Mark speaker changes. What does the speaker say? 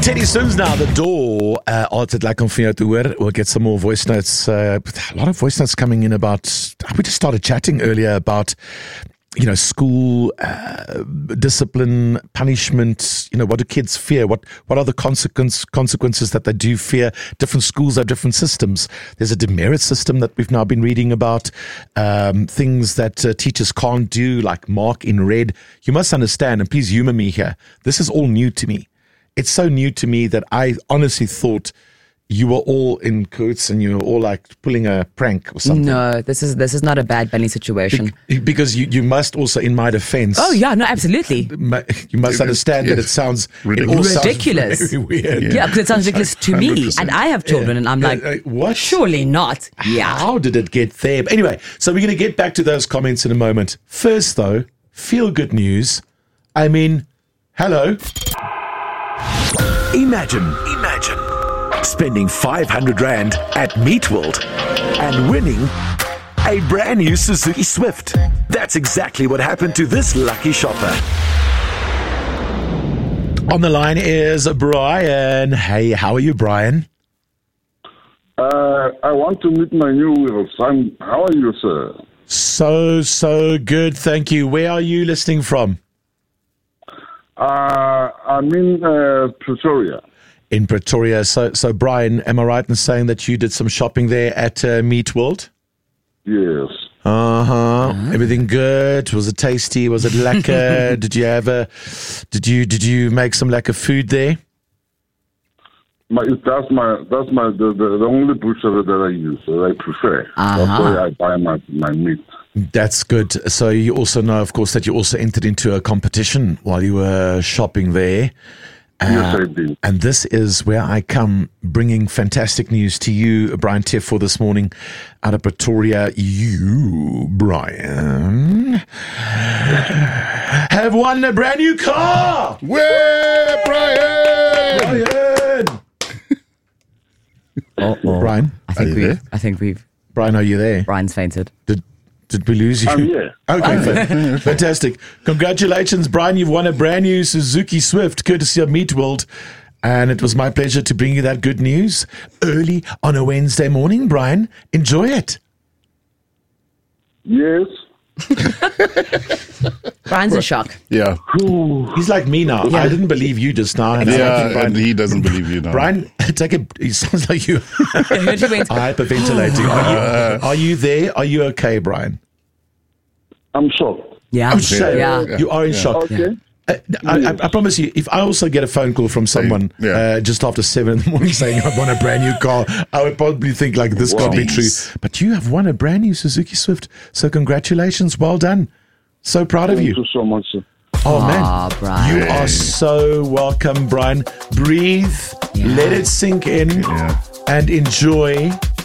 Speaker 1: Teddy Sims now, The Door. Altyd lekker om vir jou te hoor. We'll get some more voice notes. A lot of voice notes coming in about, we just started chatting earlier about, school, discipline, punishment, what do kids fear? What are the consequences that they do fear? Different schools have different systems. There's a demerit system that we've now been reading about, things that teachers can't do, like mark in red. You must understand, and please humor me here, this is all new to me. It's so new to me that I honestly thought you were all in cahoots and you were all like pulling a prank or something.
Speaker 2: No, this is not a Bad Bunny situation.
Speaker 1: Because you must also, in my defense.
Speaker 2: Oh yeah, no, absolutely.
Speaker 1: You must understand that it sounds ridiculous.
Speaker 2: Sounds very weird. Yeah, because it sounds ridiculous to me, 100%. And I have children, and I'm like, what? Surely not. Yeah.
Speaker 1: How did it get there? But anyway, so we're going to get back to those comments in a moment. First, though, feel good news. I mean, hello.
Speaker 3: Imagine spending 500 Rand at Meatworld and winning a brand new Suzuki Swift. That's exactly what happened to this lucky shopper.
Speaker 1: On the line is Brian. Hey, how are you, Brian?
Speaker 4: I want to meet my new wheels. How are you, sir?
Speaker 1: So good, thank you. Where are you listening from?
Speaker 4: I'm in Pretoria.
Speaker 1: In Pretoria. So Brian, am I right in saying that you did some shopping there at Meatworld?
Speaker 4: Yes.
Speaker 1: Everything good? Was it tasty? Was it lekker? Did you make some lekker food there?
Speaker 4: That's the only butcher that I use, that I prefer. That's why I buy my meat.
Speaker 1: That's good. So you also know, of course, that you also entered into a competition while you were shopping there.
Speaker 4: Yes, I did.
Speaker 1: And this is where I come bringing fantastic news to you, Brian Tiff, this morning out of Pretoria. You, Brian, have won a brand new car.
Speaker 5: Way, Brian!
Speaker 1: Brian,
Speaker 2: I think we've.
Speaker 1: Brian, are you there?
Speaker 2: Brian's fainted.
Speaker 1: Did we lose you?
Speaker 4: I'm here.
Speaker 1: Okay, fantastic. Congratulations, Brian. You've won a brand new Suzuki Swift, courtesy of Meatworld. And it was my pleasure to bring you that good news early on a Wednesday morning, Brian. Enjoy it.
Speaker 4: Yes.
Speaker 2: Brian's in shock.
Speaker 5: Yeah.
Speaker 1: He's like me now. Yeah. I didn't believe you just now. And
Speaker 5: and he doesn't believe you now.
Speaker 1: Brian, it sounds like you hyperventilating. Are you there? Are you okay, Brian?
Speaker 4: I'm shocked.
Speaker 2: Yeah.
Speaker 1: You are in shock.
Speaker 4: Okay.
Speaker 1: I promise you, if I also get a phone call from someone just after 7 in the morning saying I've won a brand new car, I would probably think like this can't be true. But you have won a brand new Suzuki Swift. So congratulations. Well done. So proud of you.
Speaker 4: Thank you so much, sir.
Speaker 1: Oh, man.
Speaker 2: Brian.
Speaker 1: You are so welcome, Brian. Breathe. Yeah. Let it sink in and enjoy